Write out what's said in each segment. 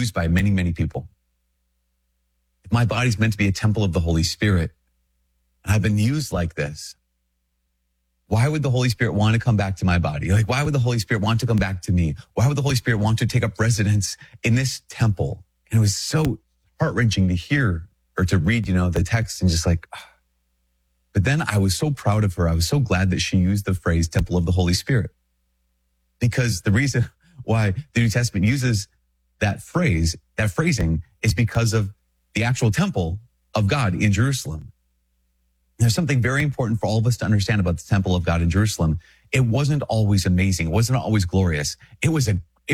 used by many, many people. If my body's meant to be a temple of the Holy Spirit, and I've been used like this, why would the Holy Spirit want to come back to my body? Like, why would the Holy Spirit want to come back to me? Why would the Holy Spirit want to take up residence in this temple? And it was so heart-wrenching to hear or to read, the text and just like, But then I was so proud of her. I was so glad that she used the phrase temple of the Holy Spirit. Because the reason why the New Testament uses that phrasing is because of the actual temple of God in Jerusalem. There's something very important for all of us to understand about the temple of God in Jerusalem. It wasn't always amazing. It wasn't always glorious. It was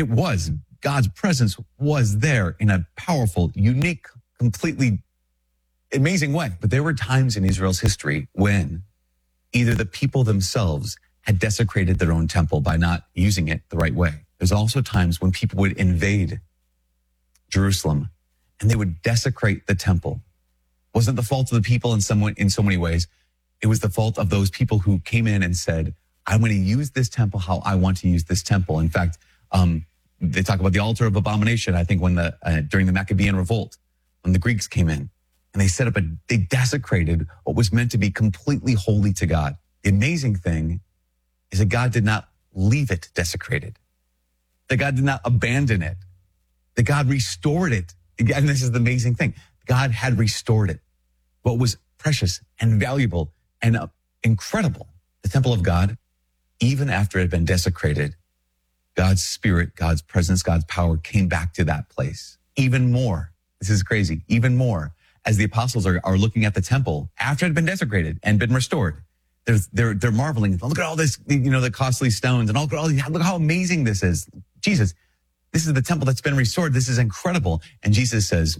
God's presence was there in a powerful, unique, completely amazing way. But there were times in Israel's history when either the people themselves had desecrated their own temple by not using it the right way. There's also times when people would invade Jerusalem and they would desecrate the temple. It wasn't the fault of the people in so many ways. It was the fault of those people who came in and said, I'm going to use this temple how I want to use this temple. In fact, they talk about the altar of abomination, I think, when during the Maccabean revolt, when the Greeks came in and they desecrated what was meant to be completely holy to God. The amazing thing is that God did not leave it desecrated, that God did not abandon it, that God restored it. And this is the amazing thing. God had restored it. What was precious and valuable and incredible, the temple of God, even after it had been desecrated, God's spirit, God's presence, God's power came back to that place. Even more, this is crazy, even more, as the apostles are looking at the temple after it had been desecrated and been restored. They're marveling. Look at all this, the costly stones, and look how amazing this is. Jesus, this is the temple that's been restored. This is incredible. And Jesus says,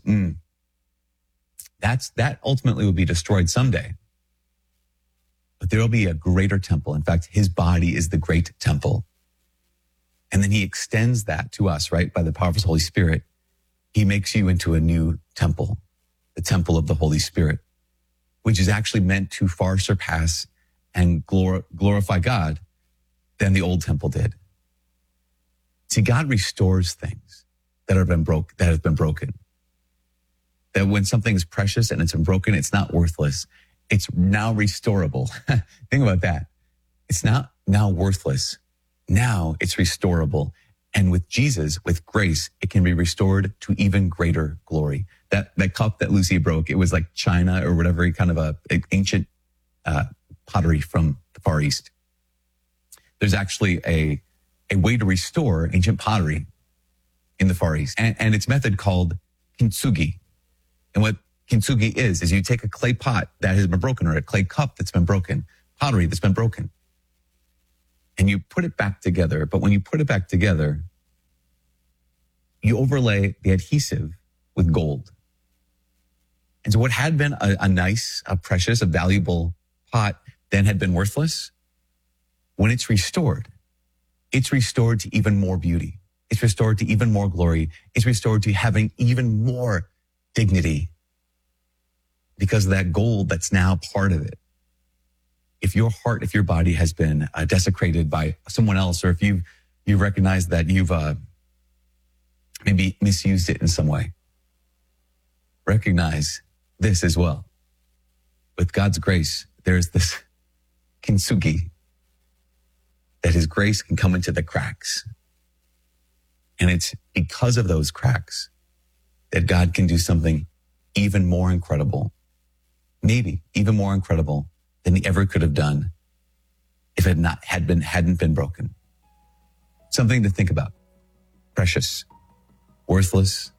that ultimately will be destroyed someday. But there will be a greater temple. In fact, his body is the great temple. And then he extends that to us, right? By the power of his Holy Spirit. He makes you into a new temple, the temple of the Holy Spirit, which is actually meant to far surpass and glorify God than the old temple did. See, God restores things that have been broken. That when something is precious and it's been broken, it's not worthless. It's now restorable. Think about that. It's not now worthless. Now it's restorable. And with Jesus, with grace, it can be restored to even greater glory. That cup that Lucy broke, it was like china or whatever, kind of an ancient pottery from the Far East. There's actually a way to restore ancient pottery in the Far East. And it's a method called kintsugi. And what kintsugi is you take a clay pot that has been broken or a clay cup that's been broken, pottery that's been broken, and you put it back together. But when you put it back together, you overlay the adhesive with gold. And so what had been a nice, a precious, a valuable pot then had been worthless. When it's restored to even more beauty. It's restored to even more glory. It's restored to having even more dignity because of that gold that's now part of it. If your heart, if your body has been desecrated by someone else, or if you recognize that you've maybe misused it in some way, recognize this as well. With God's grace, there's this kintsugi that his grace can come into the cracks. And it's because of those cracks that God can do something even more incredible, maybe even more incredible than he ever could have done if it hadn't been broken. Something to think about. Precious, worthless,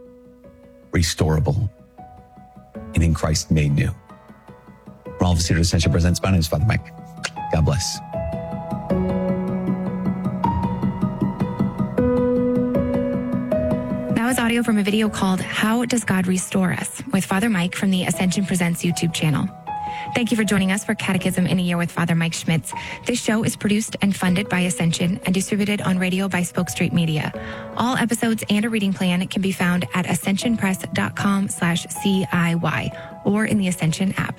restorable, and in Christ made new. From all of us here at Ascension Presents, my name is Father Mike. God bless. That was audio from a video called How Does God Restore Us? With Father Mike from the Ascension Presents YouTube channel. Thank you for joining us for Catechism in a Year with Father Mike Schmitz. This show is produced and funded by Ascension and distributed on radio by Spoke Street Media. All episodes and a reading plan can be found at ascensionpress.com/CIY or in the Ascension app.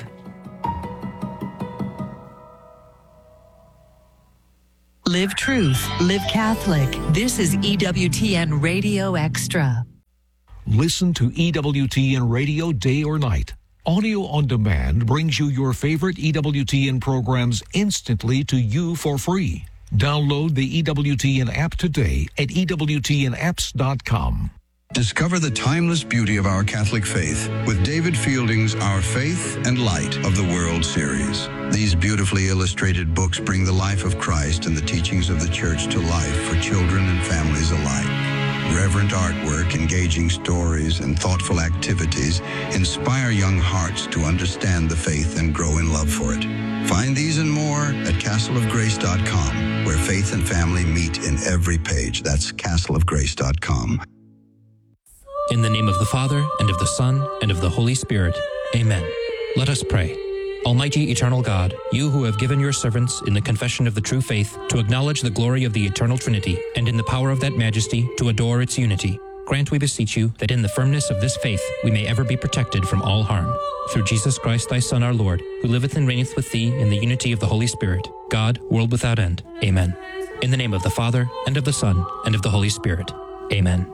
Live truth, live Catholic. This is EWTN Radio Extra. Listen to EWTN Radio day or night. Audio on demand brings you your favorite EWTN programs instantly to you for free. Download the EWTN app today at EWTNapps.com. Discover the timeless beauty of our Catholic faith with David Fielding's Our Faith and Light of the World series. These beautifully illustrated books bring the life of Christ and the teachings of the Church to life for children and families alike. Reverent artwork, engaging stories, and thoughtful activities inspire young hearts to understand the faith and grow in love for it. Find these and more at castleofgrace.com, where faith and family meet in every page. That's castleofgrace.com. In the name of the Father, and of the Son, and of the Holy Spirit. Amen. Let us pray. Almighty eternal God, you who have given your servants in the confession of the true faith to acknowledge the glory of the eternal Trinity, and in the power of that majesty to adore its unity, grant, we beseech you, that in the firmness of this faith we may ever be protected from all harm. Through Jesus Christ, thy Son, our Lord, who liveth and reigneth with thee in the unity of the Holy Spirit, God, world without end. Amen. In the name of the Father, and of the Son, and of the Holy Spirit. Amen.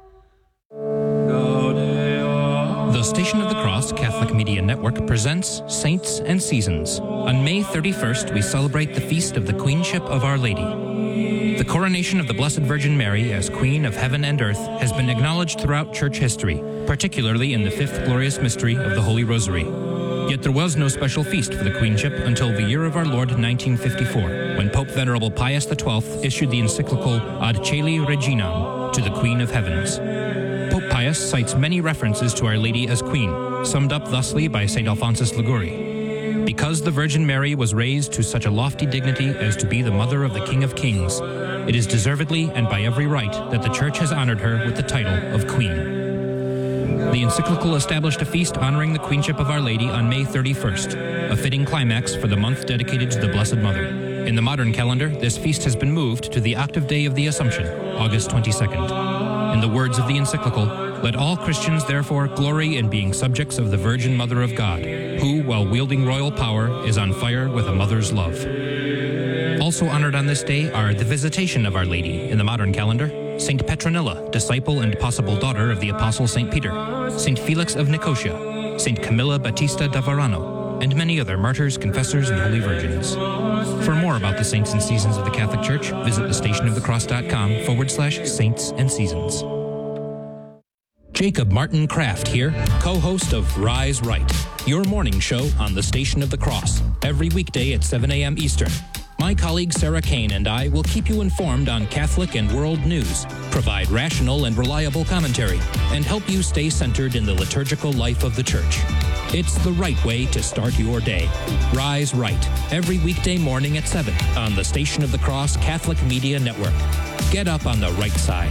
The Station of the Cross Catholic Media Network presents Saints and Seasons. On May 31st, we celebrate the feast of the Queenship of Our Lady. The coronation of the Blessed Virgin Mary as Queen of Heaven and Earth has been acknowledged throughout church history, particularly in the fifth glorious mystery of the Holy Rosary. Yet there was no special feast for the Queenship until the year of our Lord 1954, when Pope Venerable Pius XII issued the encyclical Ad Caeli Reginam, to the Queen of Heavens. Pope Pius cites many references to Our Lady as Queen, summed up thusly by St. Alphonsus Liguori. Because the Virgin Mary was raised to such a lofty dignity as to be the mother of the King of Kings, it is deservedly and by every right that the Church has honored her with the title of Queen. The encyclical established a feast honoring the Queenship of Our Lady on May 31st, a fitting climax for the month dedicated to the Blessed Mother. In the modern calendar, this feast has been moved to the octave day of the Assumption, August 22nd. In the words of the encyclical, let all Christians therefore glory in being subjects of the Virgin Mother of God, who, while wielding royal power, is on fire with a mother's love. Also honored on this day are the Visitation of Our Lady in the modern calendar, St. Petronilla, disciple and possible daughter of the Apostle St. Peter, St. Felix of Nicosia, St. Camilla Battista da Varano, and many other martyrs, confessors, and holy virgins. For more about the saints and seasons of the Catholic Church, visit thestationofthecross.com/saints and seasons. Jacob Martin Kraft here, co-host of Rise Right, your morning show on the Station of the Cross, every weekday at 7 a.m. Eastern. My colleague Sarah Kane and I will keep you informed on Catholic and world news, provide rational and reliable commentary, and help you stay centered in the liturgical life of the Church. It's the right way to start your day. Rise Right, every weekday morning at 7 on the Station of the Cross Catholic Media Network. Get up on the right side.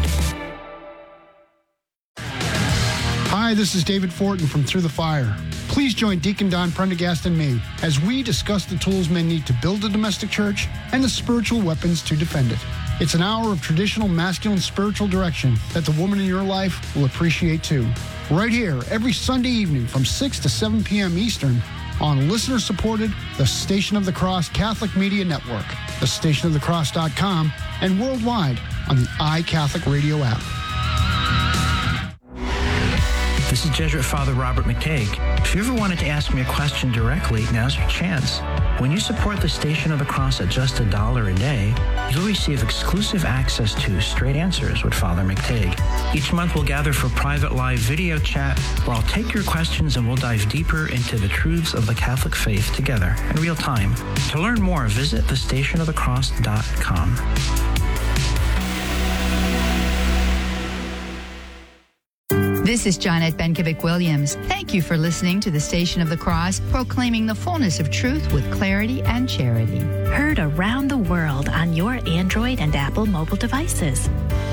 Hi, this is David Fortin from Through the Fire. Please join Deacon Don Prendergast and me as we discuss the tools men need to build a domestic church and the spiritual weapons to defend it. It's an hour of traditional masculine spiritual direction that the woman in your life will appreciate too. Right here, every Sunday evening from 6 to 7 p.m. Eastern on listener-supported The Station of the Cross Catholic Media Network, thestationofthecross.com, and worldwide on the iCatholic Radio app. This is Jesuit Father Robert McTague. If you ever wanted to ask me a question directly, now's your chance. When you support the Station of the Cross at just $1 a day, you'll receive exclusive access to Straight Answers with Father McTague. Each month we'll gather for private live video chat where I'll take your questions and we'll dive deeper into the truths of the Catholic faith together in real time. To learn more, visit thestationofthecross.com. This is Jonette Benkovic-Williams. Thank you for listening to the Station of the Cross, proclaiming the fullness of truth with clarity and charity. Heard around the world on your Android and Apple mobile devices.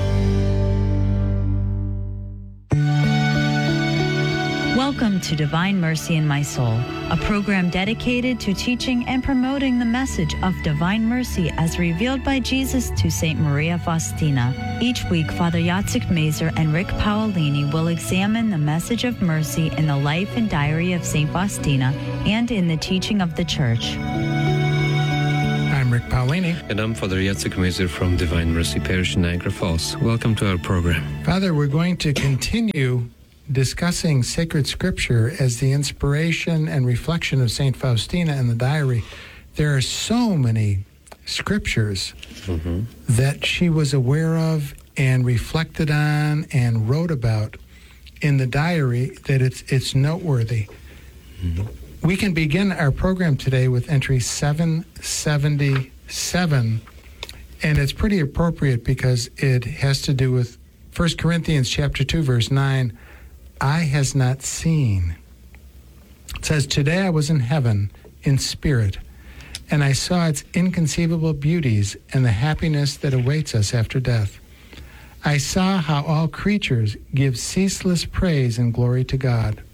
Welcome to Divine Mercy in My Soul, a program dedicated to teaching and promoting the message of divine mercy as revealed by Jesus to St. Maria Faustina. Each week, Father Jacek Mazer and Rick Paolini will examine the message of mercy in the life and diary of St. Faustina and in the teaching of the Church. I'm Rick Paolini. And I'm Father Jacek Mazer from Divine Mercy Parish in Niagara Falls. Welcome to our program. Father, we're going to continue discussing sacred scripture as the inspiration and reflection of St. Faustina in the diary, there are so many scriptures that she was aware of and reflected on and wrote about in the diary that it's noteworthy. We can begin our program today with entry 777, and it's pretty appropriate because it has to do with 1 Corinthians chapter 2, verse 9, eye has not seen. It says, today I was in heaven in spirit, and I saw its inconceivable beauties and the happiness that awaits us after death. I saw how all creatures give ceaseless praise and glory to God.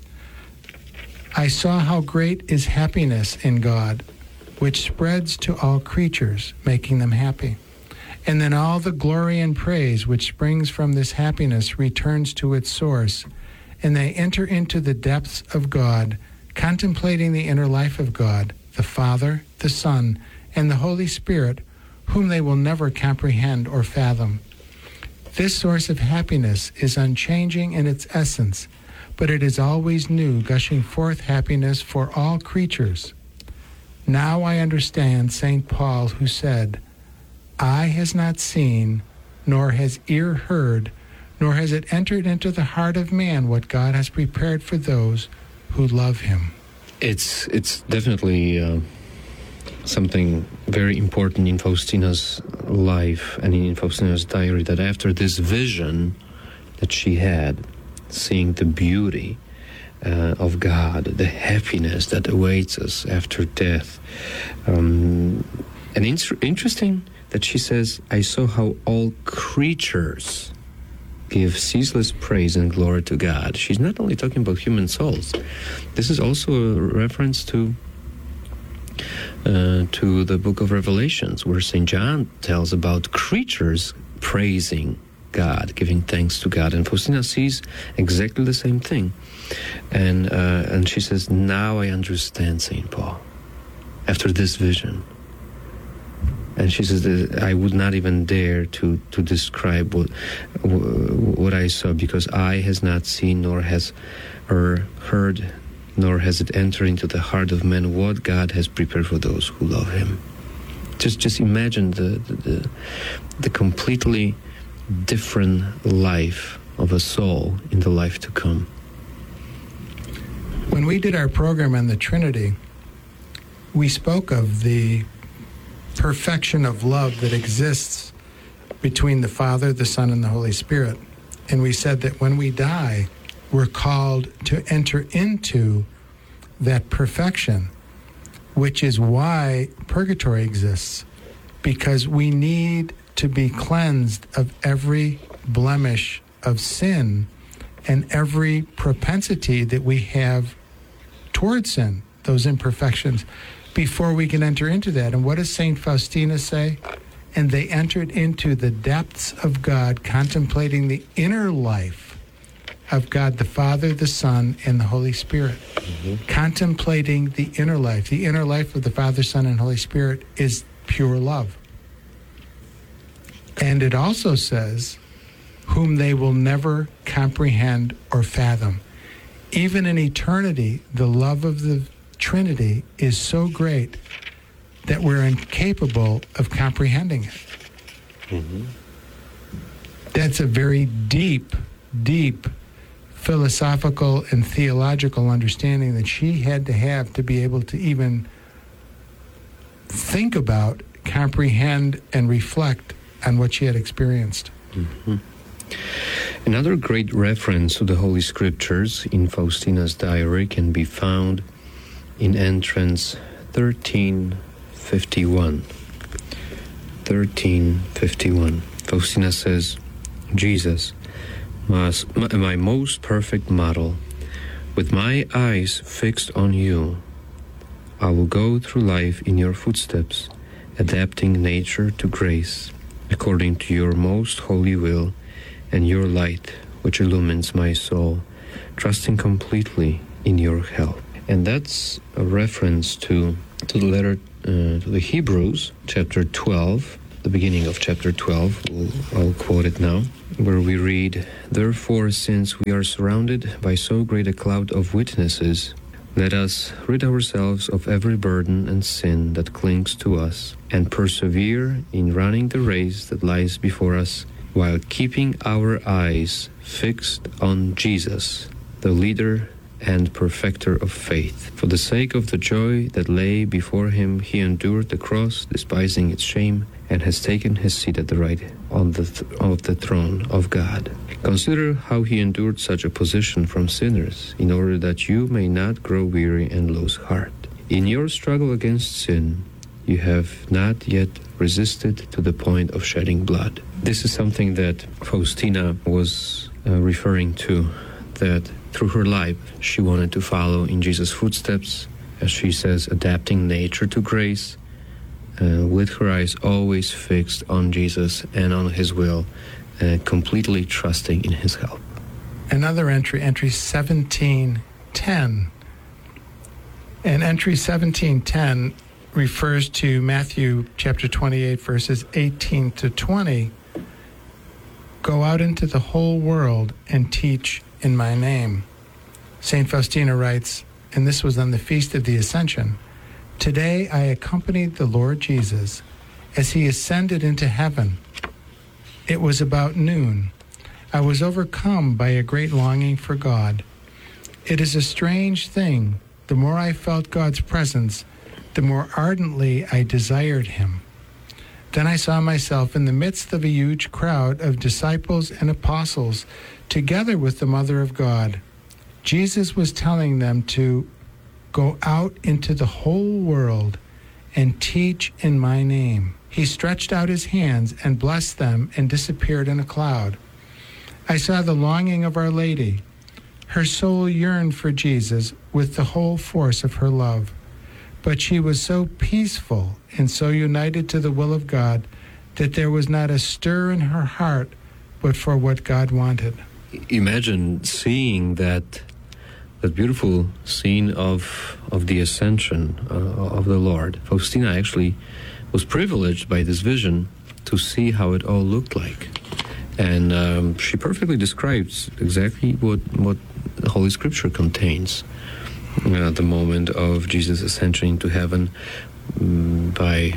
I saw how great is happiness in God, which spreads to all creatures, making them happy. And then all the glory and praise which springs from this happiness returns to its source, and they enter into the depths of God, contemplating the inner life of God, the Father, the Son, and the Holy Spirit, whom they will never comprehend or fathom. This source of happiness is unchanging in its essence, but it is always new, gushing forth happiness for all creatures. Now I understand St. Paul, who said, eye has not seen, nor has ear heard, nor has it entered into the heart of man what God has prepared for those who love him. It's definitely something very important in Faustina's life and in Faustina's diary, that after this vision that she had, seeing the beauty of God, the happiness that awaits us after death, and interesting that she says, I saw how all creatures give ceaseless praise and glory to God. She's not only talking about human souls. This is also a reference to the book of Revelations, where St. John tells about creatures praising God, giving thanks to God. And Faustina sees exactly the same thing. And she says, now I understand St. Paul, after this vision. And she says that I would not even dare to describe what I saw, because eye has not seen, nor has heard, nor has it entered into the heart of man what God has prepared for those who love him. Just imagine the completely different life of a soul in the life to come. When we did our program on the Trinity, we spoke of the perfection of love that exists between the Father, the Son, and the Holy Spirit. And we said that when we die, we're called to enter into that perfection, which is why purgatory exists, because we need to be cleansed of every blemish of sin and every propensity that we have towards sin, those imperfections, before we can enter into that. And what does St. Faustina say? And they entered into the depths of God, contemplating the inner life of God, the Father, the Son, and the Holy Spirit. Contemplating the inner life. The inner life of the Father, Son, and Holy Spirit is pure love. And it also says, whom they will never comprehend or fathom. Even in eternity, the love of the Trinity is so great that we're incapable of comprehending it. That's a very deep, deep philosophical and theological understanding that she had to have to be able to even think about, comprehend, and reflect on what she had experienced. Another great reference to the Holy Scriptures in Faustina's diary can be found in entrance 1351. 1351. Faustina says, Jesus, my most perfect model, with my eyes fixed on you, I will go through life in your footsteps, adapting nature to grace, according to your most holy will and your light, which illumines my soul, trusting completely in your help. And that's a reference to the letter to the Hebrews, chapter 12, the beginning of chapter 12. I'll quote it now, where we read, "Therefore, since we are surrounded by so great a cloud of witnesses, let us rid ourselves of every burden and sin that clings to us, and persevere in running the race that lies before us, while keeping our eyes fixed on Jesus, the leader and perfecter of faith. For the sake of the joy that lay before him, he endured the cross, despising its shame, and has taken his seat at the right of the throne of God. Consider how he endured such opposition from sinners, in order that you may not grow weary and lose heart. In your struggle against sin, you have not yet resisted to the point of shedding blood." This is something that Faustina was referring to, that through her life she wanted to follow in Jesus' footsteps, as she says, adapting nature to grace, with her eyes always fixed on Jesus and on his will, completely trusting in his help. Another entry 17:10. And entry 17:10 refers to Matthew chapter 28, verses 18 to 20. "Go out into the whole world and teach in my name." St. Faustina writes, and this was on the Feast of the Ascension, "Today I accompanied the Lord Jesus as he ascended into heaven. It was about noon. I was overcome by a great longing for God. It is a strange thing. The more I felt God's presence, the more ardently I desired him. Then I saw myself in the midst of a huge crowd of disciples and apostles, together with the Mother of God. Jesus was telling them to go out into the whole world and teach in my name. He stretched out his hands and blessed them and disappeared in a cloud. I saw the longing of Our Lady. Her soul yearned for Jesus with the whole force of her love. But she was so peaceful and so united to the will of God that there was not a stir in her heart but for what God wanted." Imagine seeing that beautiful scene of the ascension of the Lord. Faustina actually was privileged by this vision to see how it all looked like. And she perfectly describes exactly what the Holy Scripture contains. At the moment of Jesus' ascension into heaven, by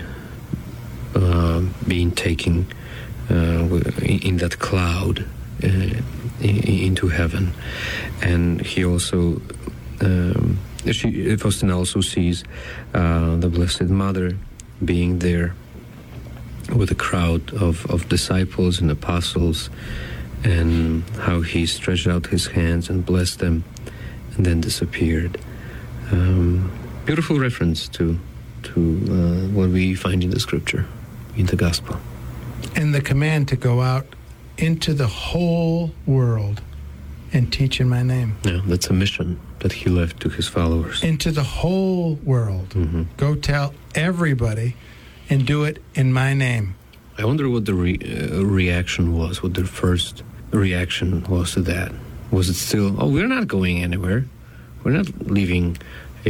being taken in that cloud into heaven. And he also, Faustina also sees the Blessed Mother being there with a crowd of disciples and apostles, and how he stretched out his hands and blessed them and then disappeared. Beautiful reference to what we find in the Scripture, in the Gospel. And the command to go out into the whole world and teach in my name. Yeah, that's a mission that he left to his followers. Into the whole world. Mm-hmm. Go tell everybody and do it in my name. I wonder what the reaction was, what their first reaction was to that. Was it still, we're not going anywhere. We're not leaving,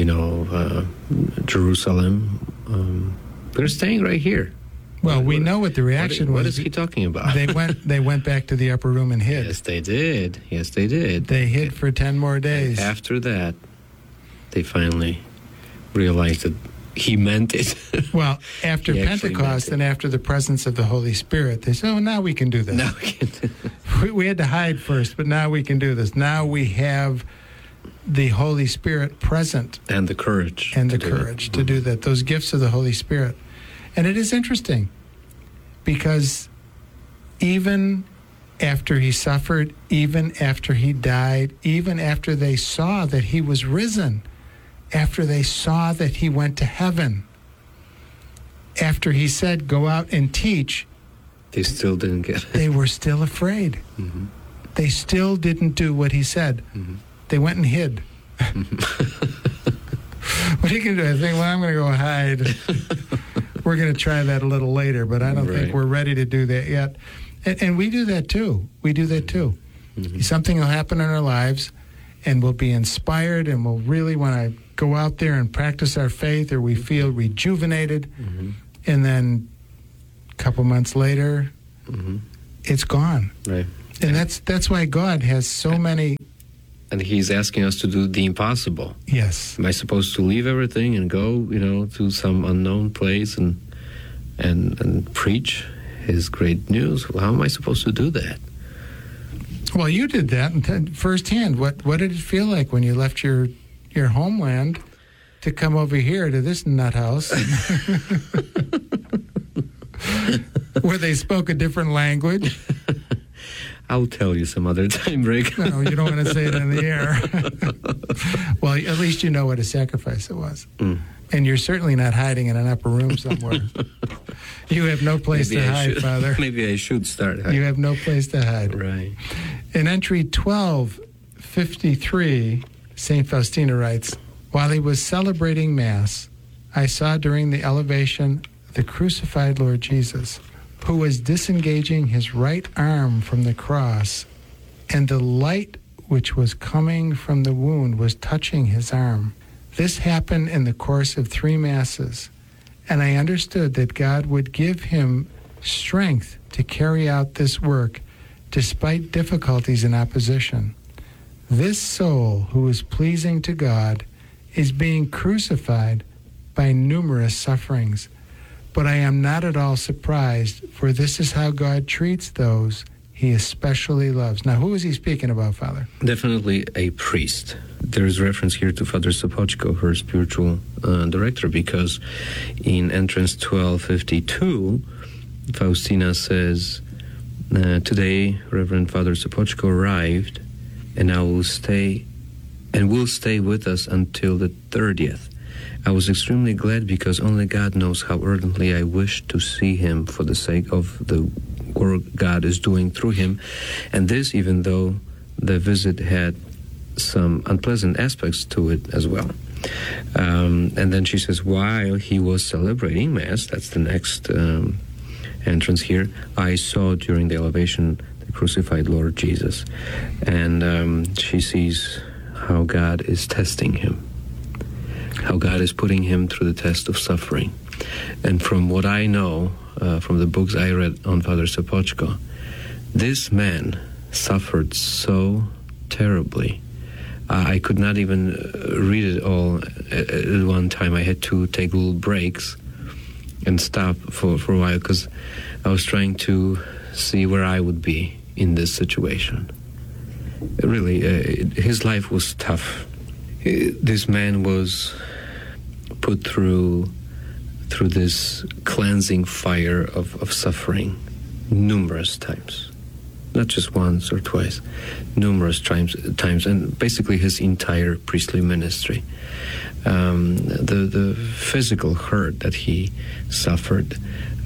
Jerusalem. We're staying right here. Well, we know what the reaction was. What is he talking about? They went back to the upper room and hid. Yes, they did. They hid for 10 more days. And after that, they finally realized that he meant it. Well, after Pentecost and after the presence of the Holy Spirit, they said, now we can do this. Now we can. We had to hide first, but now we can do this. Now we have the Holy Spirit present. And the courage. And the courage to do that. Those gifts of the Holy Spirit. And it is interesting because even after he suffered, even after he died, even after they saw that he was risen, after they saw that he went to heaven, after he said, go out and teach, they still didn't get it. They were still afraid. Mm-hmm. They still didn't do what he said. Mm-hmm. They went and hid. What are you going to do? I think, I'm going to go hide. We're going to try that a little later, but I don't think we're ready to do that yet. And we do that too. Mm-hmm. Something will happen in our lives, and we'll be inspired, and we'll really want to go out there and practice our faith, or we feel rejuvenated, mm-hmm. and then A couple months later, it's gone. Right. And that's why God has so many. And He's asking us to do the impossible. Yes. Am I supposed to leave everything and go, to some unknown place and preach His great news? How am I supposed to do that? Well, you did that firsthand. What did it feel like when you left your homeland to come over here to this nut house where they spoke a different language? I'll tell you some other time, Rick. No, you don't want to say it in the air. Well, at least you know what a sacrifice it was. And you're certainly not hiding in an upper room somewhere. You have no place to hide, Father. Maybe I should start hiding. You have no place to hide. Right. In entry 1253, St. Faustina writes, "While he was celebrating Mass, I saw during the elevation the crucified Lord Jesus, who was disengaging his right arm from the cross, and the light which was coming from the wound was touching his arm. This happened in the course of 3 Masses, and I understood that God would give him strength to carry out this work despite difficulties and opposition. This soul who is pleasing to God is being crucified by numerous sufferings. But I am not at all surprised, for this is how God treats those he especially loves." Now, who is he speaking about, Father? Definitely a priest. There's reference here to Father Sopoćko, her spiritual director, because in entrance 1252, Faustina says, "Today, Reverend Father Sopoćko arrived, and will stay with us until the 30th. I was extremely glad because only God knows how ardently I wished to see him for the sake of the work God is doing through him, and this even though the visit had some unpleasant aspects to it as well." And then she says, while he was celebrating Mass, that's the next entrance here, "I saw during the elevation the crucified Lord Jesus." And she sees how God is testing him, how God is putting him through the test of suffering. And from what I know, from the books I read on Father Sopoćko, this man suffered so terribly. I could not even read it all at one time. I had to take little breaks and stop for a while because I was trying to see where I would be in this situation. Really, his life was tough. This man was put through this cleansing fire of suffering numerous times. Not just once or twice, numerous times, and basically his entire priestly ministry. The physical hurt that he suffered,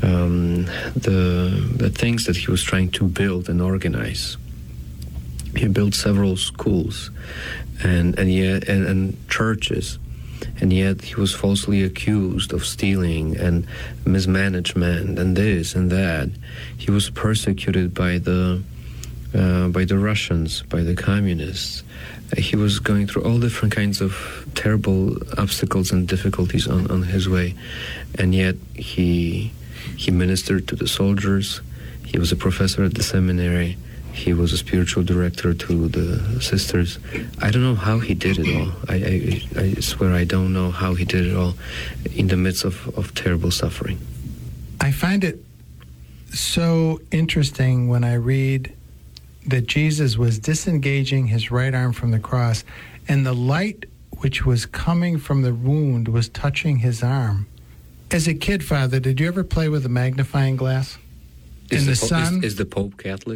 the things that he was trying to build and organize. He built several schools and churches, and yet he was falsely accused of stealing and mismanagement and this and that. He was persecuted by the Russians, by the communists. He was going through all different kinds of terrible obstacles and difficulties on his way, and yet he ministered to the soldiers. He was a professor at the seminary. He was a spiritual director to the sisters. I don't know how he did it all. I swear I don't know how he did it all in the midst of terrible suffering. I find it so interesting when I read that Jesus was disengaging his right arm from the cross, and the light which was coming from the wound was touching his arm. As a kid, Father, did you ever play with a magnifying glass? In the sun? Is the Pope Catholic?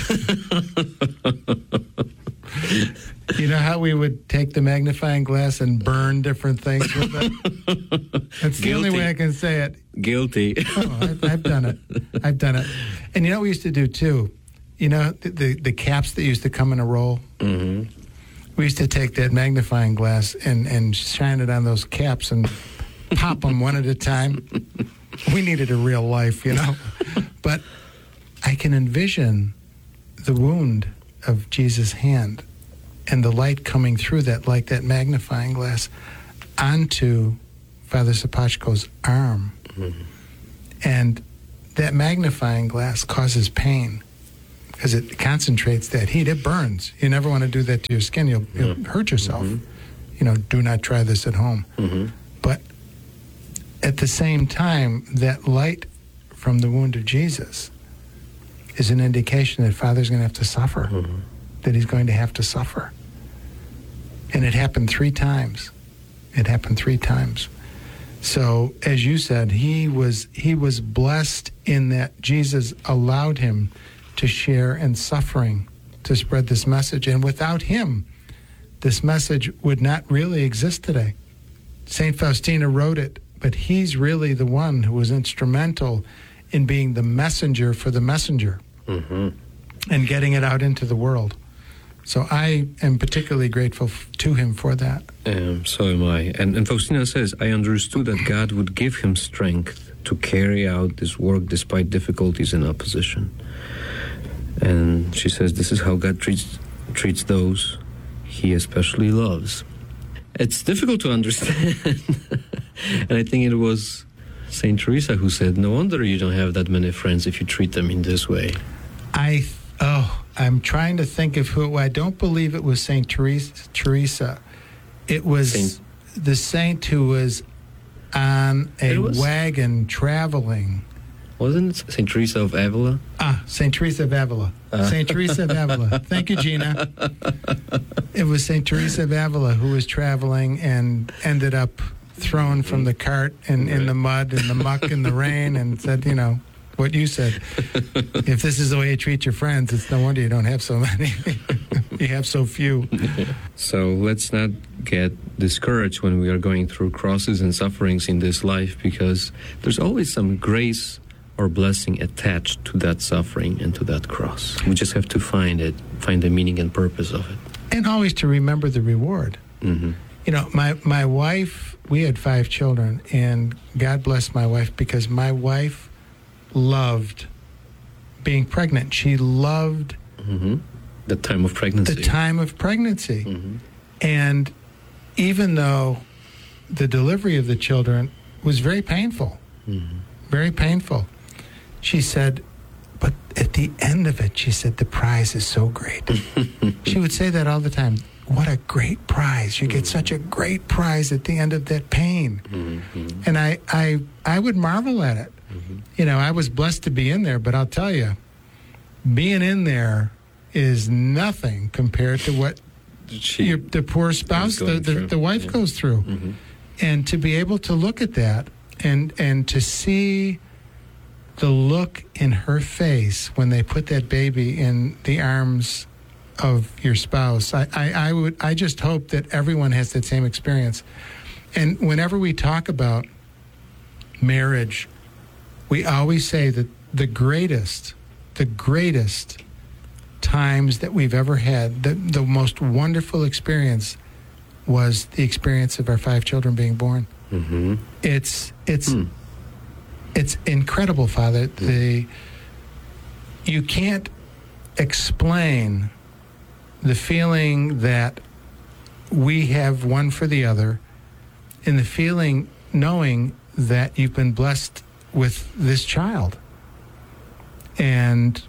You know how we would take the magnifying glass and burn different things with it? That's the only way I can say it. Guilty. Oh, I've done it. And you know what we used to do, too? You know, the caps that used to come in a roll? Mm-hmm. We used to take that magnifying glass and shine it on those caps and pop them one at a time. We needed a real life, you know. But I can envision the wound of Jesus' hand and the light coming through that, like that magnifying glass, onto Father Sopoćko's arm. Mm-hmm. And that magnifying glass causes pain because it concentrates that heat. It burns. You never want to do that to your skin. You'll hurt yourself. Do not try this at home. But at the same time, that light from the wound of Jesus is an indication that Father's going to have to suffer, that he's going to have to suffer. And it happened 3 times. It happened 3 times. So, as you said, he was blessed in that Jesus allowed him to share in suffering to spread this message. And without him, this message would not really exist today. St. Faustina wrote it, but he's really the one who was instrumental in being the messenger for the messenger and getting it out into the world. So I am particularly grateful to him for that. So am I. And Faustina says, I understood that God would give him strength to carry out this work despite difficulties and opposition. And she says, this is how God treats those he especially loves. It's difficult to understand. And I think it was St. Teresa who said, no wonder you don't have that many friends if you treat them in this way. I'm trying to think of who. I don't believe it was St. Teresa. It was the saint who was on a wagon traveling. Wasn't it St. Teresa of Avila? St. Teresa of Avila. St. Teresa of Avila. Thank you, Gina. It was St. Teresa of Avila who was traveling and ended up thrown from the cart in the mud and the muck and the rain and said, what you said. If this is the way you treat your friends, it's no wonder you don't have so many. You have so few. So let's not get discouraged when we are going through crosses and sufferings in this life, because there's always some grace or blessing attached to that suffering and to that cross. We just have to find the meaning and purpose of it. And always to remember the reward. My wife, we had 5 children, and God bless my wife, because my wife loved being pregnant. She loved the time of pregnancy. And even though the delivery of the children was very painful, very painful, she said, but at the end of it, she said, the prize is so great. She would say that all the time. What a great prize. You get such a great prize at the end of that pain. And I would marvel at it. I was blessed to be in there, but I'll tell you, being in there is nothing compared to what the poor spouse, the wife goes through. And to be able to look at that and to see the look in her face when they put that baby in the arms of your spouse, I just hope that everyone has that same experience. And whenever we talk about marriage, we always say that the greatest times that we've ever had, the most wonderful experience was the experience of our 5 children being born. It's incredible, Father. You can't explain the feeling that we have one for the other, and the feeling knowing that you've been blessed with this child. And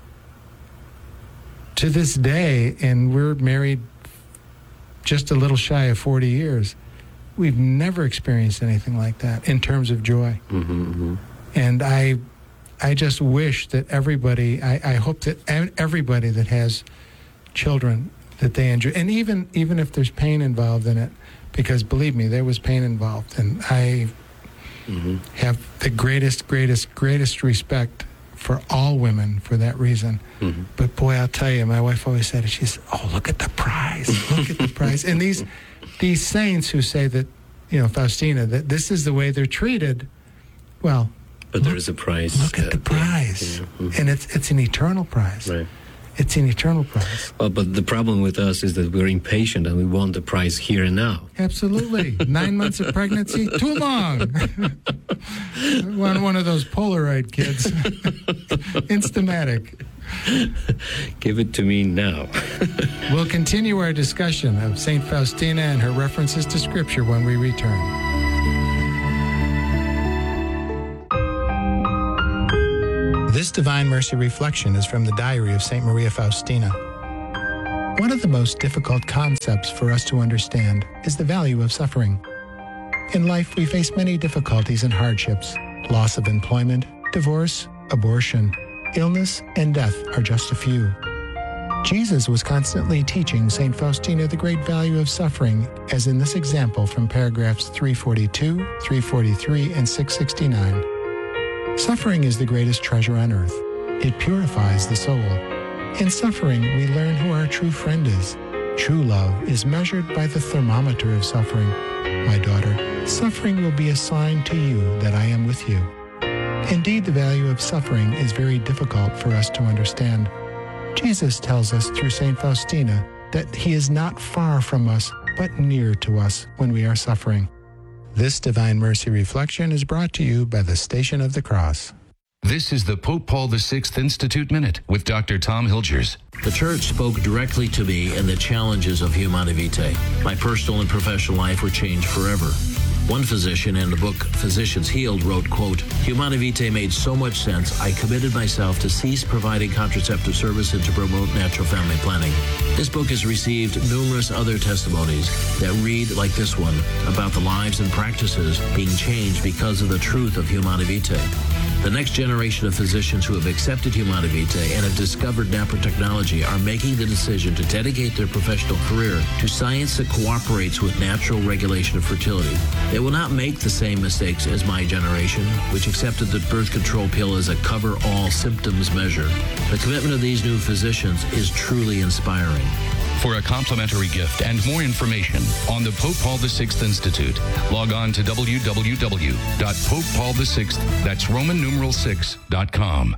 to this day, and we're married just a little shy of 40 years, we've never experienced anything like that in terms of joy. And I just wish that everybody, I hope that everybody that has children, that they enjoy, and even if there's pain involved in it, because believe me, there was pain involved, and I have the greatest respect for all women for that reason. But boy, I'll tell you, my wife always said it. She said, "Oh, look at the prize! Look at the prize!" And these saints who say that, Faustina, that this is the way they're treated. Well, but there is a prize. Look at the prize, and it's an eternal prize. Right. It's an eternal prize. Well, but the problem with us is that we're impatient and we want the prize here and now. Absolutely. 9 months of pregnancy, too long. One of those Polaroid kids. Instamatic. Give it to me now. We'll continue our discussion of St. Faustina and her references to Scripture when we return. This Divine Mercy reflection is from the diary of St. Maria Faustina. One of the most difficult concepts for us to understand is the value of suffering. In life, we face many difficulties and hardships. Loss of employment, divorce, abortion, illness, and death are just a few. Jesus was constantly teaching St. Faustina the great value of suffering, as in this example from paragraphs 342, 343, and 669. Suffering is the greatest treasure on earth. It purifies the soul. In suffering, we learn who our true friend is. True love is measured by the thermometer of suffering. My daughter, suffering will be a sign to you that I am with you. Indeed, the value of suffering is very difficult for us to understand. Jesus tells us through St. Faustina that he is not far from us, but near to us when we are suffering. This Divine Mercy reflection is brought to you by the Station of the Cross. This is the Pope Paul VI Institute Minute with Dr. Tom Hilgers. The Church spoke directly to me in the challenges of Humanae Vitae. My personal and professional life were changed forever. One physician in the book Physicians Healed wrote, quote, Humanae Vitae made so much sense, I committed myself to cease providing contraceptive service and to promote natural family planning. This book has received numerous other testimonies that read like this one about the lives and practices being changed because of the truth of Humanae Vitae. The next generation of physicians who have accepted Humanae Vitae and have discovered nanotechnology are making the decision to dedicate their professional career to science that cooperates with natural regulation of fertility. They will not make the same mistakes as my generation, which accepted the birth control pill as a cover-all symptoms measure. The commitment of these new physicians is truly inspiring. For a complimentary gift and more information on the Pope Paul VI Institute, log on to www.popepaul6, that's Roman numeral 6.com.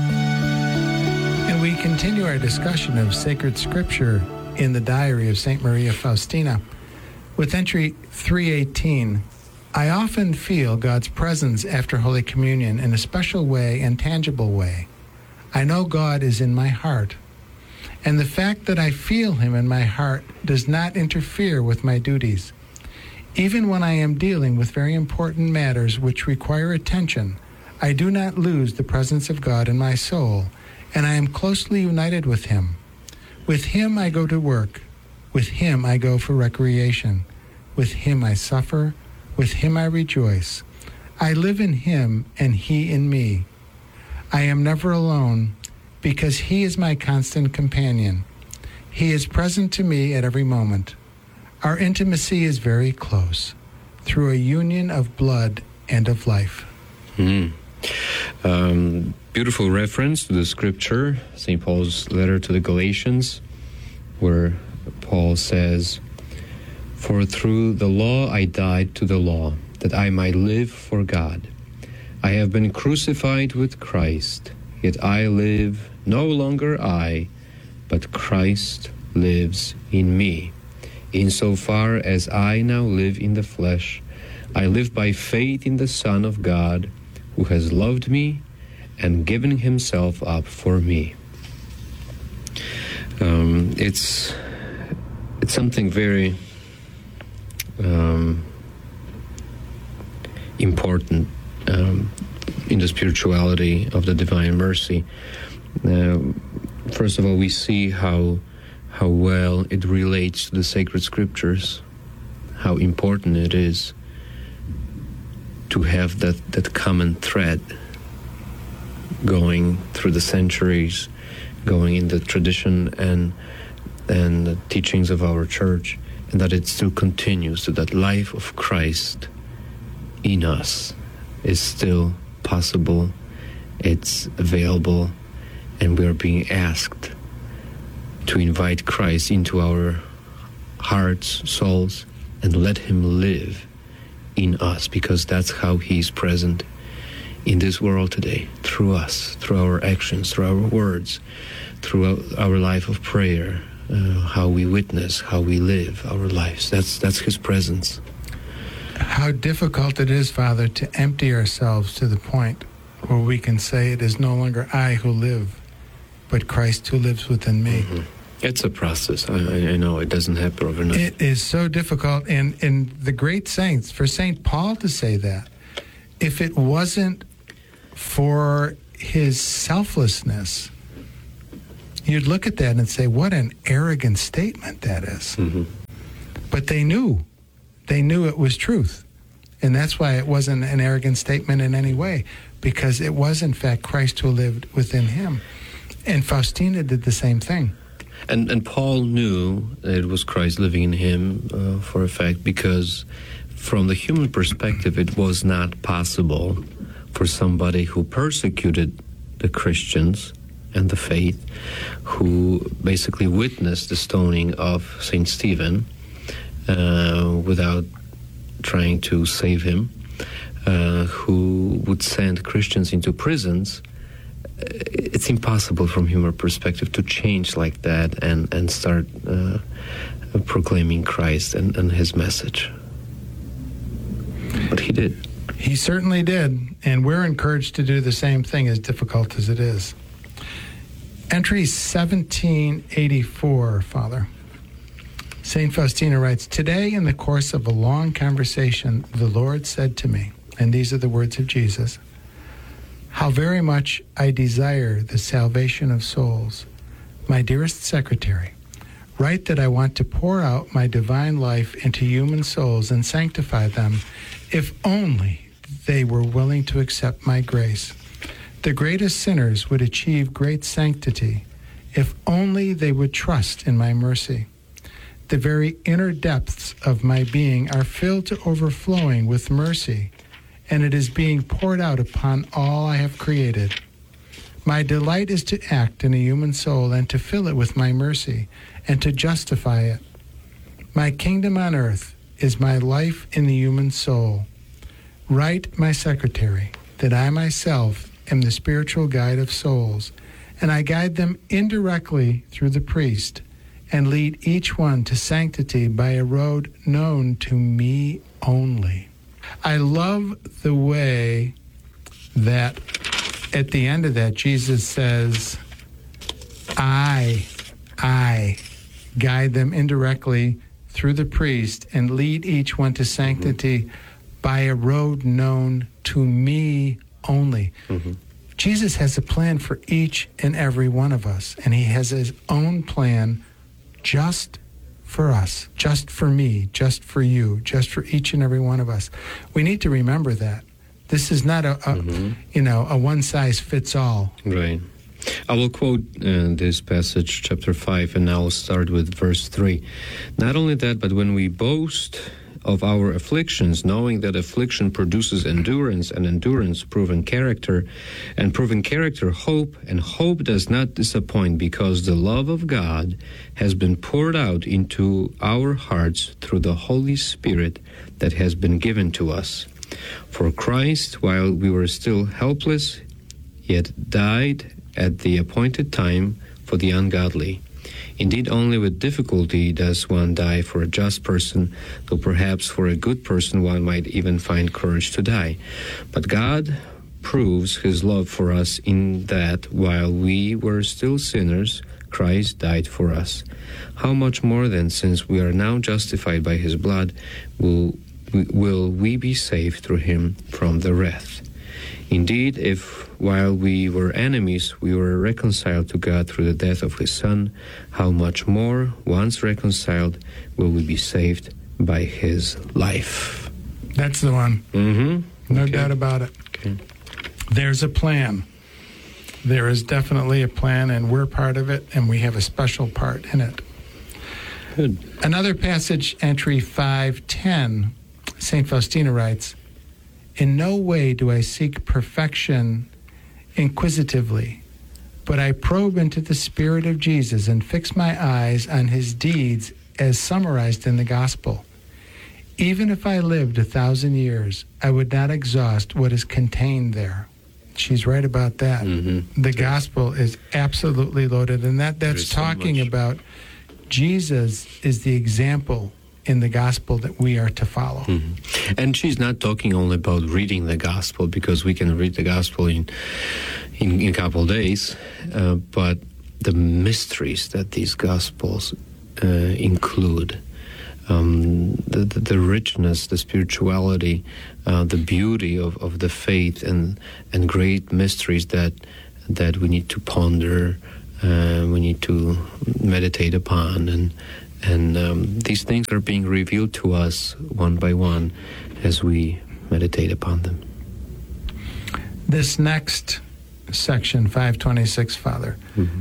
And we continue our discussion of sacred scripture in the diary of St. Maria Faustina with entry 318. I often feel God's presence after Holy Communion in a special way and tangible way. I know God is in my heart. And the fact that I feel him in my heart does not interfere with my duties. Even when I am dealing with very important matters which require attention, I do not lose the presence of God in my soul, and I am closely united with him. With him I go to work. With him I go for recreation. With him I suffer. With him I rejoice. I live in him and he in me. I am never alone, because he is my constant companion. He is present to me at every moment. Our intimacy is very close, through a union of blood and of life. Beautiful reference to the scripture, St. Paul's letter to the Galatians, where Paul says, For through the law I died to the law, that I might live for God. I have been crucified with Christ, yet I live no longer I, but Christ lives in me. Insofar as I now live in the flesh, I live by faith in the Son of God, who has loved me and given himself up for me. It's something very important in the spirituality of the Divine Mercy. First of all, we see how well it relates to the sacred scriptures, how important it is to have that common thread going through the centuries, going in the tradition and the teachings of our church, and that it still continues, so that life of Christ in us is still possible, it's available, and we are being asked to invite Christ into our hearts, souls, and let him live in us, because that's how he's present in this world today, through us, through our actions, through our words, through our life of prayer, how we witness, how we live our lives. That's his presence. How difficult it is, Father, to empty ourselves to the point where we can say it is no longer I who live, but Christ who lives within me. Mm-hmm. It's a process. I know it doesn't happen overnight. It is so difficult. And the great saints, for St. Paul to say that, if it wasn't for his selflessness, you'd look at that and say, what an arrogant statement that is. Mm-hmm. But they knew it was truth. And that's why it wasn't an arrogant statement in any way, because it was, in fact, Christ who lived within him. And Faustina did the same thing. And Paul knew that it was Christ living in him for a fact, because from the human perspective, it was not possible for somebody who persecuted the Christians and the faith, who basically witnessed the stoning of St. Stephen without trying to save him, who would send Christians into prisons. It's impossible from human perspective to change like that and start proclaiming Christ and his message. But he did. He certainly did, and we're encouraged to do the same thing, as difficult as it is. Entry 1784, Father. St. Faustina writes, "Today, in the course of a long conversation, the Lord said to me," and these are the words of Jesus, "How very much I desire the salvation of souls. My dearest secretary, write that I want to pour out my divine life into human souls and sanctify them, if only they were willing to accept my grace. The greatest sinners would achieve great sanctity, if only they would trust in my mercy. The very inner depths of my being are filled to overflowing with mercy, and it is being poured out upon all I have created. My delight is to act in a human soul and to fill it with my mercy and to justify it. My kingdom on earth is my life in the human soul. Write, my secretary, that I myself am the spiritual guide of souls, and I guide them indirectly through the priest and lead each one to sanctity by a road known to me only." I love the way that at the end of that, Jesus says, I guide them indirectly through the priest and lead each one to sanctity by a road known to me only. Mm-hmm. Jesus has a plan for each and every one of us, and he has his own plan just for us, just for me, just for you, just for each and every one of us. We need to remember that. This is not a one-size-fits-all. Right. I will quote this passage, chapter 5, and I'll start with verse 3. "Not only that, but when we boast of our afflictions, knowing that affliction produces endurance, and endurance proven character, and proven character hope, and hope does not disappoint, because the love of God has been poured out into our hearts through the Holy Spirit that has been given to us. For Christ, while we were still helpless, yet died at the appointed time for the ungodly. Indeed, only with difficulty does one die for a just person, though perhaps for a good person one might even find courage to die. But God proves his love for us in that while we were still sinners, Christ died for us. How much more then, since we are now justified by his blood, will we be saved through him from the wrath? Indeed, if while we were enemies, we were reconciled to God through the death of his Son, how much more, once reconciled, will we be saved by his life?" That's the one. Mm-hmm. No doubt about it. Okay. There's a plan. There is definitely a plan, and we're part of it, and we have a special part in it. Good. Another passage, entry 5:10, St. Faustina writes, "In no way do I seek perfection inquisitively, but I probe into the Spirit of Jesus and fix my eyes on his deeds as summarized in the Gospel. Even if I lived 1,000 years, I would not exhaust what is contained there." She's right about that. Mm-hmm. The Gospel is absolutely loaded, and that's talking about Jesus is the example in the Gospel that we are to follow. Mm-hmm. And she's not talking only about reading the Gospel, because we can read the Gospel in a couple of days, but the mysteries that these Gospels include, the richness, the spirituality, the beauty of the faith and great mysteries that we need to ponder, we need to meditate upon, and these things are being revealed to us one by one as we meditate upon them. This next section, 526, Father,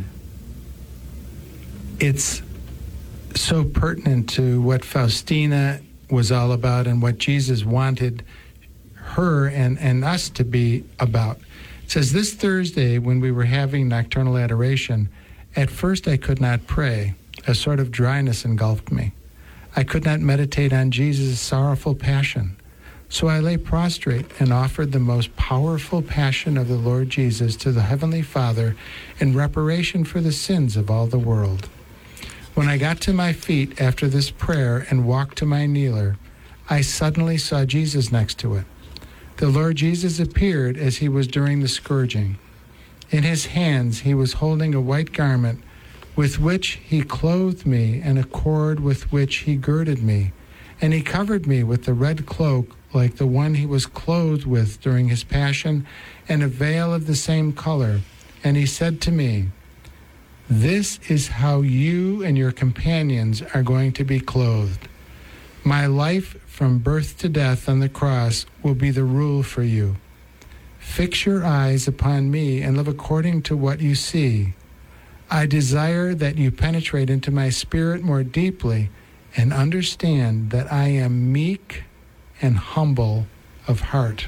it's so pertinent to what Faustina was all about and what Jesus wanted her and us to be about. It says, this Thursday, when we were having nocturnal adoration, at first I could not pray. A sort of dryness engulfed me. I could not meditate on Jesus' sorrowful passion. So I lay prostrate and offered the most powerful passion of the Lord Jesus to the Heavenly Father in reparation for the sins of all the world. When I got to my feet after this prayer and walked to my kneeler, I suddenly saw Jesus next to it. The Lord Jesus appeared as he was during the scourging. In his hands he was holding a white garment with which he clothed me and a cord with which he girded me, and he covered me with the red cloak like the one he was clothed with during his passion, and a veil of the same color. And he said to me, this is how you and your companions are going to be clothed. My life from birth to death on the cross will be the rule for you. Fix your eyes upon me and live according to what you see. I desire that you penetrate into my spirit more deeply and understand that I am meek and humble of heart.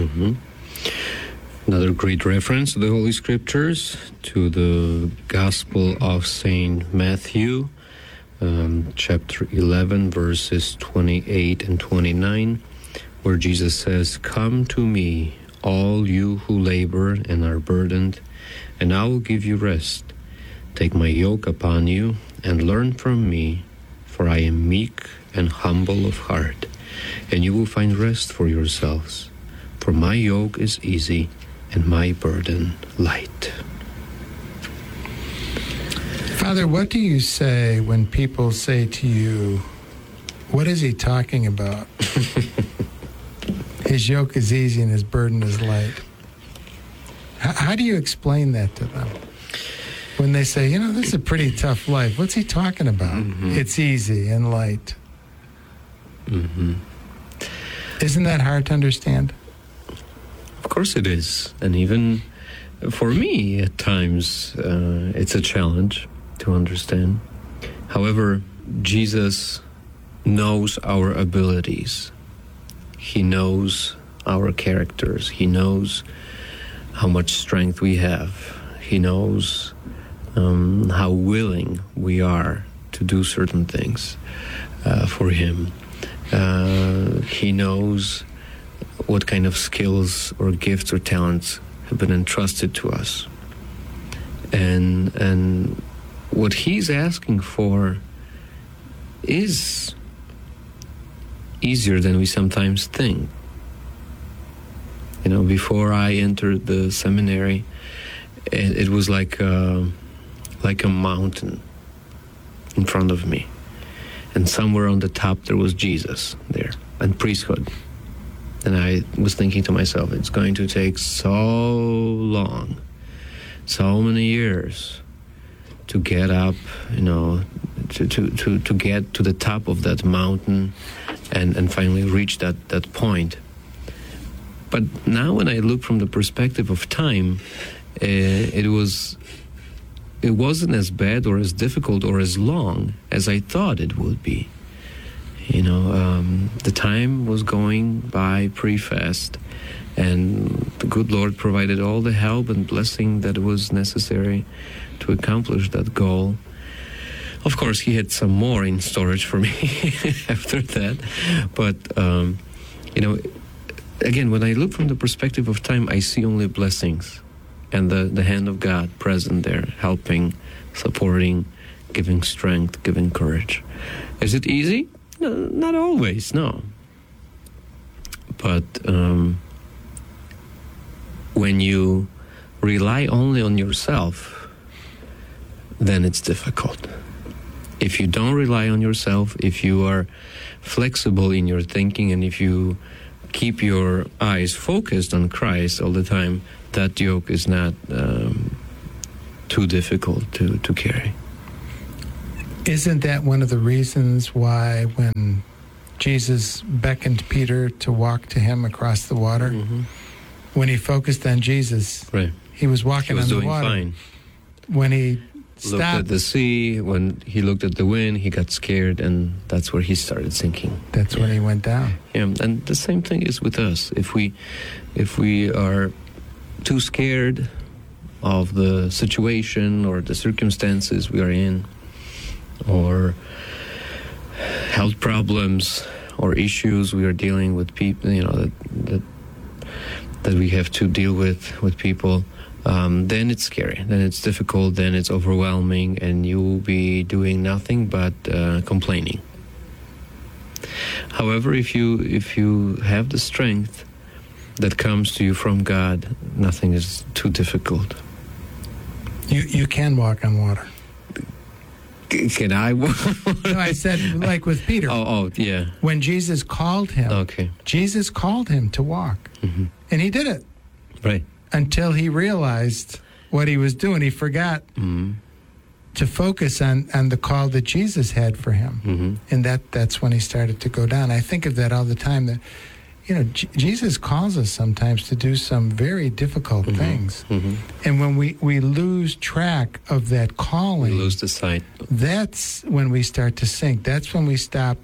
Another great reference to the Holy Scriptures, to the Gospel of St. Matthew, chapter 11, verses 28 and 29, where Jesus says, come to me, all you who labor and are burdened, and I will give you rest. Take my yoke upon you and learn from me, for I am meek and humble of heart, and you will find rest for yourselves. For my yoke is easy and my burden light. Father, what do you say when people say to you, what is he talking about? His yoke is easy and his burden is light. How do you explain that to them? When they say, this is a pretty tough life. What's he talking about? It's easy and light. Isn't that hard to understand? Of course it is. And even for me, at times, it's a challenge to understand. However, Jesus knows our abilities. He knows our characters. He knows how much strength we have. He knows how willing we are to do certain things for him. He knows what kind of skills or gifts or talents have been entrusted to us. And what he's asking for is easier than we sometimes think. Before I entered the seminary, it was like a mountain in front of me. And somewhere on the top there was Jesus there, and priesthood. And I was thinking to myself, it's going to take so long, so many years to get up, to get to the top of that mountain and finally reach that point. But now when I look from the perspective of time, it wasn't as bad or as difficult or as long as I thought it would be. The time was going by pretty fast, and the good Lord provided all the help and blessing that was necessary to accomplish that goal. Of course, he had some more in storage for me after that. But, again, when I look from the perspective of time, I see only blessings and the hand of God present there, helping, supporting, giving strength, giving courage. Is it easy? No, not always, no. But when you rely only on yourself, then it's difficult. If you don't rely on yourself, if you are flexible in your thinking, and if you keep your eyes focused on Christ all the time, that yoke is not too difficult to carry. Isn't that one of the reasons why when Jesus beckoned Peter to walk to him across the water, when he focused on Jesus, right, he was walking on the water. Fine. When he stopped, looked at the sea, when he looked at the wind, he got scared, and that's where he started sinking. That's when he went down. Yeah, and the same thing is with us. If we are too scared of the situation or the circumstances we are in, or health problems or issues we are dealing with people, that we have to deal with people, then it's scary, then it's difficult, then it's overwhelming, and you will be doing nothing but complaining. However, if you have the strength that comes to you from God, nothing is too difficult. You can walk on water. Can I walk? No, I said like with Peter. Oh, yeah. When Jesus called him, Jesus called him to walk, and he did it. Right. Until he realized what he was doing. He forgot to focus on the call that Jesus had for him, and that's when he started to go down. I think of that all the time. That Jesus calls us sometimes to do some very difficult things. And when we lose track of that calling, we lose the sight. That's when we start to sink. That's when we stop,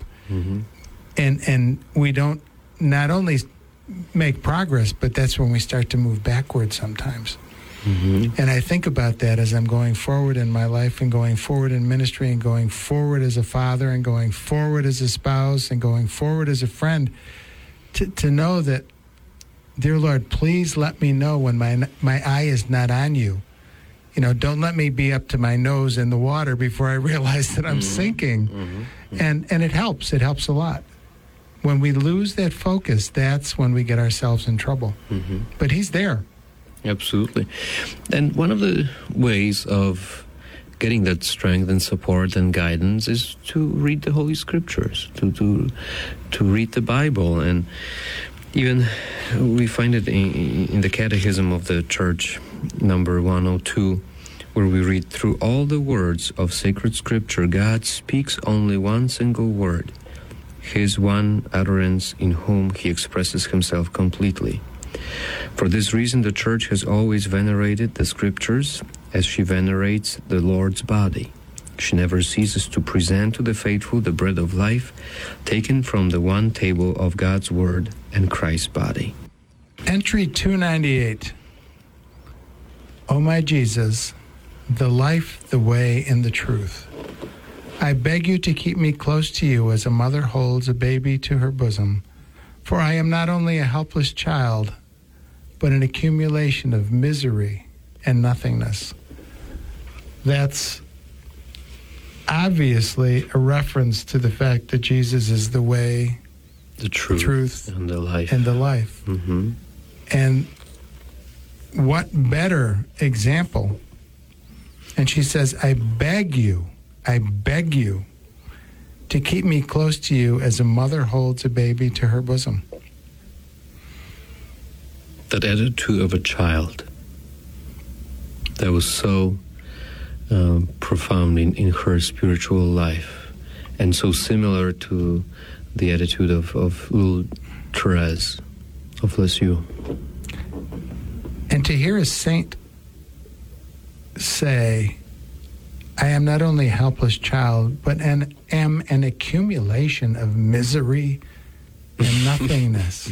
and we don't not only make progress, but that's when we start to move backwards sometimes. And I think about that as I'm going forward in my life, and going forward in ministry, and going forward as a father, and going forward as a spouse, and going forward as a friend. To know that, dear Lord, please let me know when my eye is not on you. Don't let me be up to my nose in the water before I realize that I'm sinking. And it helps. It helps a lot. When we lose that focus, that's when we get ourselves in trouble. But he's there. Absolutely. And one of the ways of getting that strength and support and guidance is to read the Holy Scriptures, to read the Bible. And even we find it in the Catechism of the Church, number 102, where we read, through all the words of sacred Scripture, God speaks only one single word, His one utterance, in whom He expresses Himself completely. For this reason, the Church has always venerated the Scriptures as she venerates the Lord's body. She never ceases to present to the faithful the bread of life, taken from the one table of God's Word and Christ's body. Entry 298. O my Jesus, the life, the way, and the truth, I beg you to keep me close to you as a mother holds a baby to her bosom, for I am not only a helpless child, but an accumulation of misery and nothingness. That's obviously a reference to the fact that Jesus is the way, the truth and the life. And what better example? And she says, I beg you to keep me close to you as a mother holds a baby to her bosom. That attitude of a child that was so profound in her spiritual life, and so similar to the attitude of little Therese of Lisieux. And to hear a saint say, I am not only a helpless child, but am an accumulation of misery and nothingness.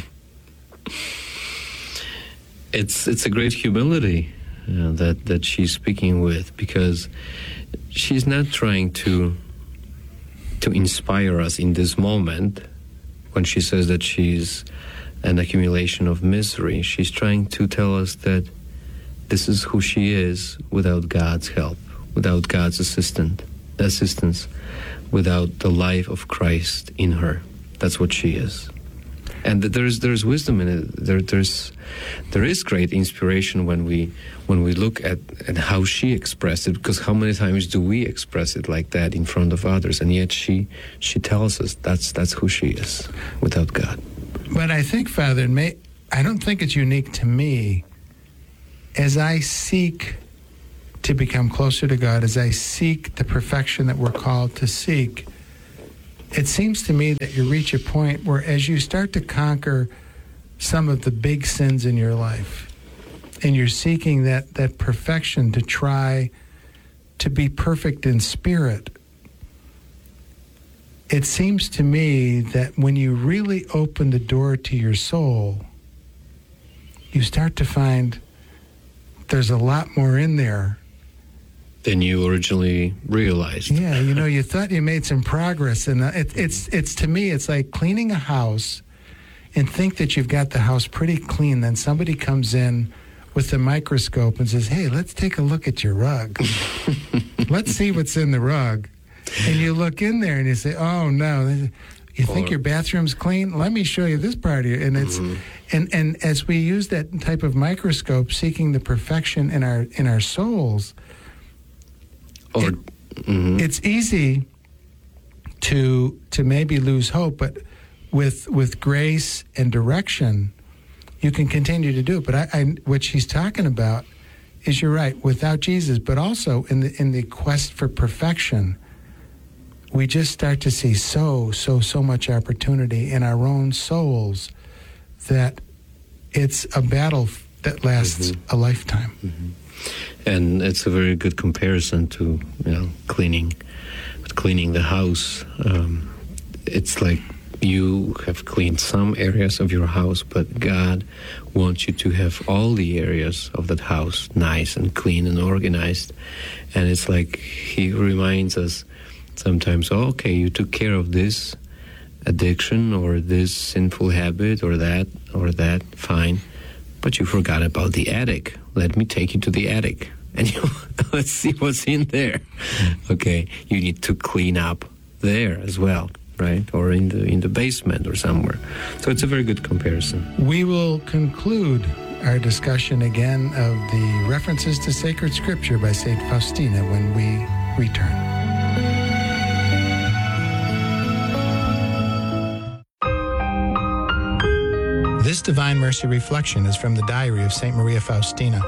It's a great humility that she's speaking with, because she's not trying to inspire us in this moment when she says that she's an accumulation of misery. She's trying to tell us that this is who she is without God's help, without God's assistance, without the life of Christ in her. That's what she is. And there's wisdom in it. There is great inspiration when we look at how she expressed it, because how many times do we express it like that in front of others? And yet she tells us that's who she is without God. But I think, Father, I don't think it's unique to me. As I seek to become closer to God, as I seek the perfection that we're called to seek, it seems to me that you reach a point where as you start to conquer some of the big sins in your life, and you're seeking that perfection to try to be perfect in spirit, it seems to me that when you really open the door to your soul, you start to find there's a lot more in there than you originally realized. Yeah, you thought you made some progress, and it's to me, it's like cleaning a house and think that you've got the house pretty clean. Then somebody comes in with a microscope and says, "Hey, let's take a look at your rug. Let's see what's in the rug." And you look in there and you say, "Oh no, you think your bathroom's clean? Let me show you this part of you." And it's and as we use that type of microscope, seeking the perfection in our souls. It's easy to maybe lose hope, but with grace and direction, you can continue to do it. But I what she's talking about is, you're right, without Jesus, but also in the quest for perfection, we just start to see so much opportunity in our own souls that it's a battle that lasts a lifetime. And it's a very good comparison to cleaning the house. It's like you have cleaned some areas of your house, but God wants you to have all the areas of that house nice and clean and organized. And it's like He reminds us sometimes, okay, you took care of this addiction or this sinful habit or that, fine, but you forgot about the attic. Let me take you to the attic. And let's see what's in there. Okay, you need to clean up there as well, right? Or in the basement or somewhere. So it's a very good comparison. We will conclude our discussion again of the references to sacred scripture by St. Faustina when we return. This Divine Mercy Reflection is from the Diary of St. Maria Faustina.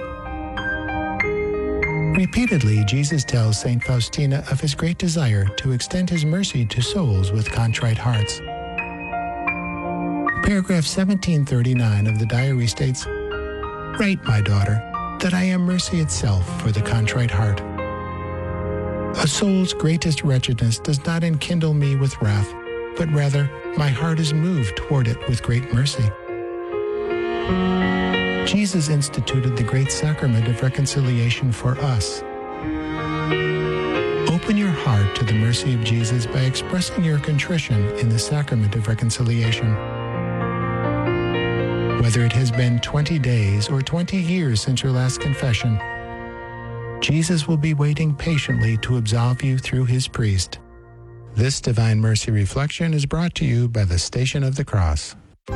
Repeatedly, Jesus tells St. Faustina of his great desire to extend his mercy to souls with contrite hearts. Paragraph 1739 of the diary states, "Write, my daughter, that I am mercy itself for the contrite heart. A soul's greatest wretchedness does not enkindle me with wrath, but rather my heart is moved toward it with great mercy." Jesus instituted the great sacrament of reconciliation for us. Open your heart to the mercy of Jesus by expressing your contrition in the sacrament of reconciliation. Whether it has been 20 days or 20 years since your last confession, Jesus will be waiting patiently to absolve you through his priest. This Divine Mercy Reflection is brought to you by the Station of the Cross.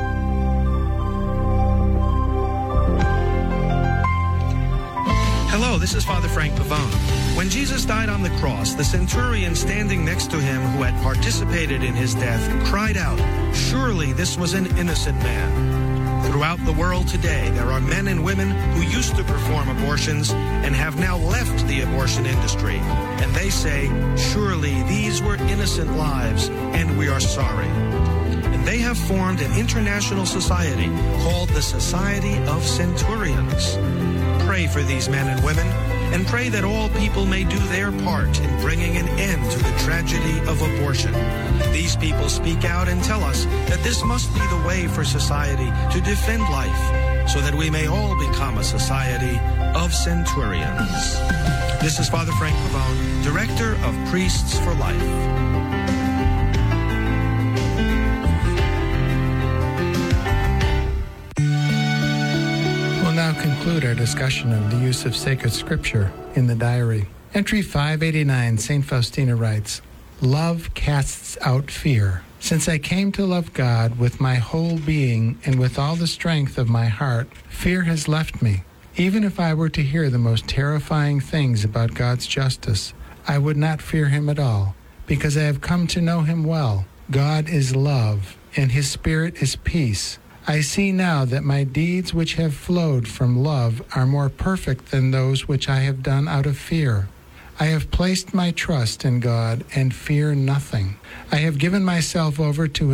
Hello, this is Father Frank Pavone. When Jesus died on the cross, the centurion standing next to him who had participated in his death cried out, "Surely this was an innocent man." Throughout the world today, there are men and women who used to perform abortions and have now left the abortion industry. And they say, "Surely these were innocent lives, and we are sorry." And they have formed an international society called the Society of Centurions. Pray for these men and women, and pray that all people may do their part in bringing an end to the tragedy of abortion. These people speak out and tell us that this must be the way for society to defend life, so that we may all become a society of centurions. This is Father Frank Pavone, Director of Priests for Life. Now conclude our discussion of the use of sacred scripture in the diary. Entry 589, St. Faustina writes, "Love casts out fear. Since I came to love God with my whole being and with all the strength of my heart, fear has left me. Even if I were to hear the most terrifying things about God's justice, I would not fear him at all, because I have come to know him well. God is love, and his Spirit is peace. I see now that my deeds which have flowed from love are more perfect than those which I have done out of fear. I have placed my trust in God and fear nothing. I have given myself over to